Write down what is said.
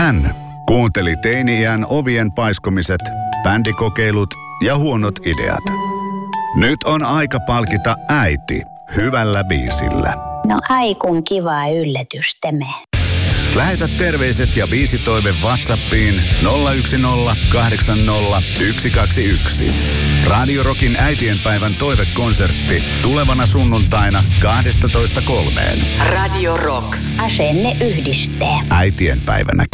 Hän kuunteli teini-iän ovien paiskomiset, bändikokeilut ja huonot ideat. Nyt on aika palkita äiti hyvällä biisillä. No ai kun kiva yllätystemme. Lähetä terveiset ja biisitoive WhatsAppiin 010 80 121. Radio Rockin äitienpäivän toivekonsertti tulevana sunnuntaina 12.3. Radio Rock. Asenne yhdistää. Äitienpäivänä